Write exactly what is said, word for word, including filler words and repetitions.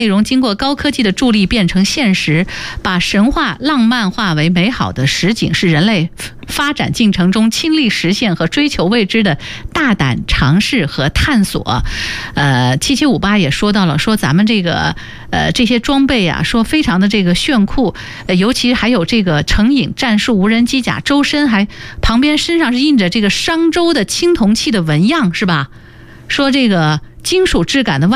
内容经过高科技的助力变成现实，把神话浪漫化为美好的实景，是人类发展进程中亲历实现和追求未知的大胆尝试和探索。呃，七七五八也说到了，说咱们这个呃这些装备啊，说非常的这个炫酷，呃，尤其还有这个成影战术无人机甲，周身还旁边身上是印着这个商周的青铜器的纹样，是吧？说这个金属质感的外